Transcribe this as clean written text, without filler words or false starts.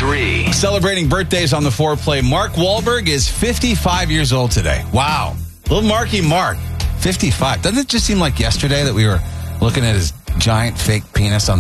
3. Celebrating birthdays on the foreplay, Mark Wahlberg is 55 years old today. Wow. Little Marky Mark, 55. Doesn't it just seem like yesterday that we were looking at his giant fake penis on